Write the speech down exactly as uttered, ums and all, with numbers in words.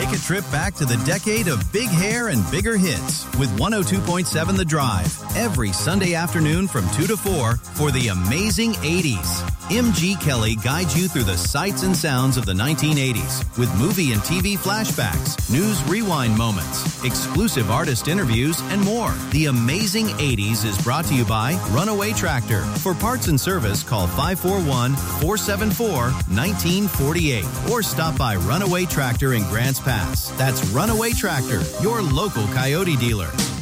Take a trip back to the decade of big hair and bigger hits with one oh two point seven The Drive every Sunday afternoon from two to four for the amazing eighties. M G Kelly guides you through the sights and sounds of the nineteen eighties with movie and T V flashbacks, news rewind moments, exclusive artist interviews, and more. The Amazing eighties is brought to you by Runaway Tractor. For parts and service, call five four one, four seven four, one nine four eight or stop by Runaway Tractor in Grants Pass. That's Runaway Tractor, your local Coyote dealer.